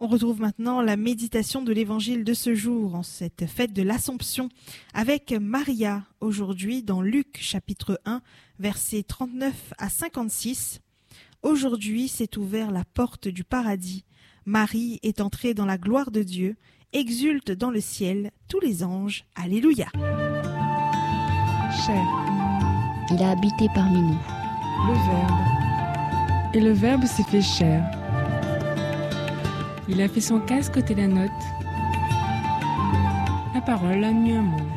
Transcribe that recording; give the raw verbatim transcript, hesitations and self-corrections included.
On retrouve maintenant la méditation de l'évangile de ce jour, en cette fête de l'Assomption, avec Maria, aujourd'hui dans Luc chapitre un, versets trente-neuf à cinquante-six. Aujourd'hui s'est ouvert la porte du paradis. Marie est entrée dans la gloire de Dieu, exulte dans le ciel tous les anges. Alléluia. Chair. Il a habité parmi nous. Le Verbe. Et le Verbe s'est fait chair. Il a fait son casque côté la note. La parole a mis un mot.